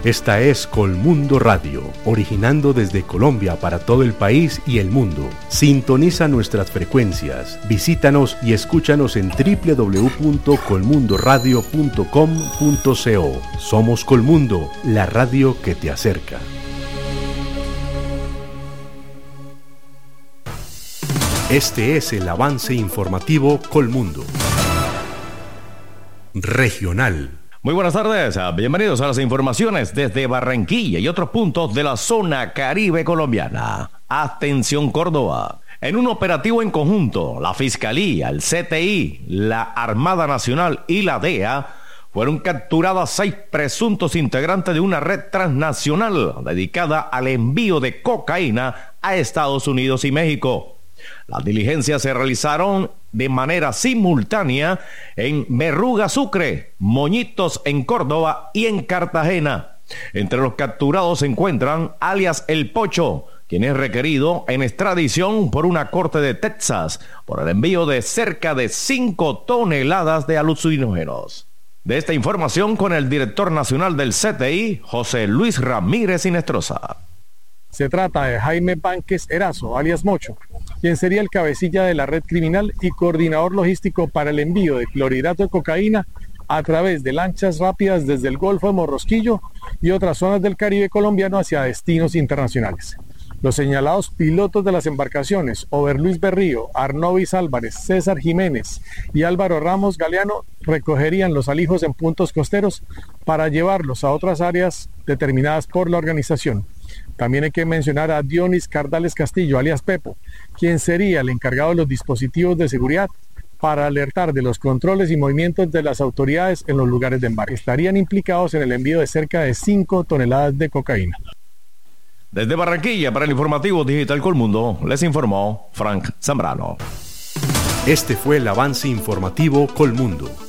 Esta es Colmundo Radio, originando desde Colombia para todo el país y el mundo. Sintoniza nuestras frecuencias, visítanos y escúchanos en www.colmundoradio.com.co. Somos Colmundo, la radio que te acerca. Este es el avance informativo Colmundo. Regional. Muy buenas tardes, bienvenidos a las informaciones desde Barranquilla y otros puntos de la zona Caribe colombiana. Atención Córdoba. En un operativo en conjunto, la Fiscalía, el CTI, la Armada Nacional y la DEA fueron capturadas 6 presuntos integrantes de una red transnacional dedicada al envío de cocaína a Estados Unidos y México. Las diligencias se realizaron de manera simultánea en Berruga, Sucre, Moñitos en Córdoba y en Cartagena. Entre los capturados se encuentran alias El Pocho, quien es requerido en extradición por una corte de Texas por el envío de cerca de 5 toneladas de alucinógenos. De esta información con el director nacional del CTI, José Luis Ramírez Inestrosa. Se trata de Jaime Vánquez Erazo, alias Mocho, quien sería el cabecilla de la red criminal y coordinador logístico para el envío de clorhidrato de cocaína a través de lanchas rápidas desde el Golfo de Morrosquillo y otras zonas del Caribe colombiano hacia destinos internacionales. Los señalados pilotos de las embarcaciones, Ober Luis Berrío, Arnovis Álvarez, César Jiménez y Álvaro Ramos Galeano, recogerían los alijos en puntos costeros para llevarlos a otras áreas determinadas por la organización. También hay que mencionar a Dionis Cardales Castillo, alias Pepo, quien sería el encargado de los dispositivos de seguridad para alertar de los controles y movimientos de las autoridades en los lugares de embarque. Estarían implicados en el envío de cerca de 5 toneladas de cocaína. Desde Barranquilla, para el informativo Digital Colmundo, les informó Frank Zambrano. Este fue el avance informativo Colmundo.